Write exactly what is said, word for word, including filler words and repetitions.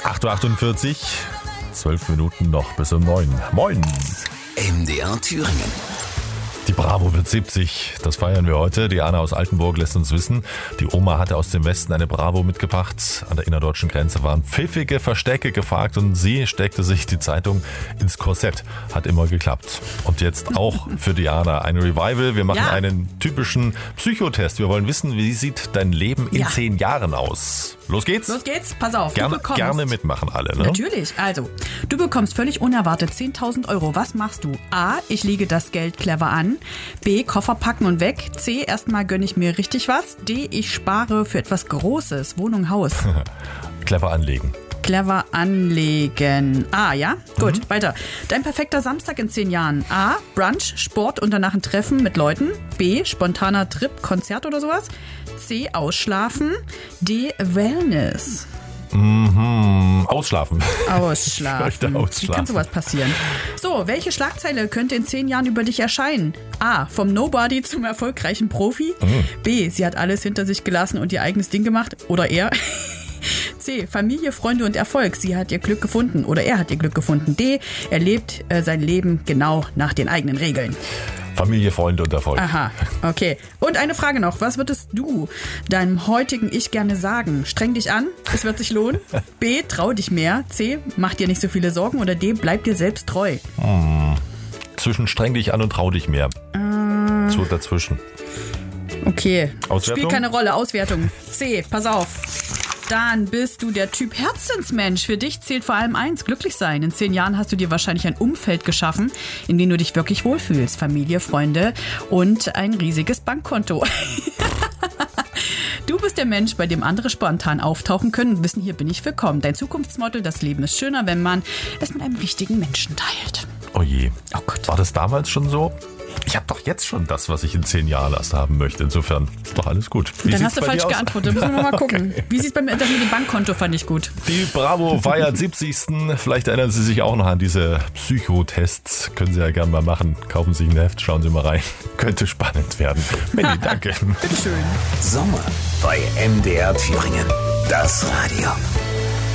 acht Uhr achtundvierzig, zwölf Minuten noch bis um neun. Moin. M D R Thüringen. Die Bravo wird siebzig, das feiern wir heute. Diana aus Altenburg lässt uns wissen, die Oma hatte aus dem Westen eine Bravo mitgebracht. An der innerdeutschen Grenze waren pfiffige Verstecke gefragt und sie steckte sich die Zeitung ins Korsett. Hat immer geklappt. Und jetzt auch für Diana ein Revival. Wir machen ja. einen typischen Psychotest. Wir wollen wissen, wie sieht dein Leben in ja. zehn Jahren aus? Los geht's? Los geht's, pass auf. Gerne, du bekommst, gerne mitmachen alle, ne? Natürlich, also, du bekommst völlig unerwartet zehntausend Euro. Was machst du? A, ich lege das Geld clever an. B, Koffer packen und weg. C, erstmal gönne ich mir richtig was. D, ich spare für etwas Großes, Wohnung, Haus. Clever anlegen. Clever anlegen. A, ja? Gut, mhm. weiter. Dein perfekter Samstag in zehn Jahren. A, Brunch, Sport und danach ein Treffen mit Leuten. B, spontaner Trip, Konzert oder sowas. C, ausschlafen. D, Wellness. Mhm. Ausschlafen. Ausschlafen. ausschlafen. Wie kann sowas passieren? So, welche Schlagzeile könnte in zehn Jahren über dich erscheinen? A, vom Nobody zum erfolgreichen Profi. Mhm. B, sie hat alles hinter sich gelassen und ihr eigenes Ding gemacht. Oder er. C, Familie, Freunde und Erfolg. Sie hat ihr Glück gefunden oder er hat ihr Glück gefunden. D, er lebt äh, sein Leben genau nach den eigenen Regeln. Familie, Freunde und Erfolg. Aha, okay. Und eine Frage noch. Was würdest du deinem heutigen Ich gerne sagen? Streng dich an, es wird sich lohnen. B, trau dich mehr. C, mach dir nicht so viele Sorgen. Oder D, bleib dir selbst treu. Hm. Zwischen streng dich an und trau dich mehr. Äh. So dazwischen. Okay. Auswertung? Spielt keine Rolle. Auswertung. C, pass auf. Dann bist du der Typ Herzensmensch. Für dich zählt vor allem eins, glücklich sein. In zehn Jahren hast du dir wahrscheinlich ein Umfeld geschaffen, in dem du dich wirklich wohlfühlst. Familie, Freunde und ein riesiges Bankkonto. Du bist der Mensch, bei dem andere spontan auftauchen können und wissen, hier bin ich willkommen. Dein Zukunftsmotto, das Leben ist schöner, wenn man es mit einem richtigen Menschen teilt. Oh je. Oh Gott. War das damals schon so? Ich habe doch jetzt schon das, was ich in zehn Jahren erst haben möchte. Insofern ist doch alles gut. Wie Dann hast du falsch geantwortet. Müssen wir mal gucken. Okay. Wie sieht es bei mir? Das mit dem Bankkonto fand ich gut. Die Bravo feiert siebzigsten Vielleicht erinnern Sie sich auch noch an diese Psychotests. Können Sie ja gerne mal machen. Kaufen Sie sich ein Heft, schauen Sie mal rein. Könnte spannend werden. Mandy, danke. Bitteschön. Sommer bei M D R Thüringen. Das Radio.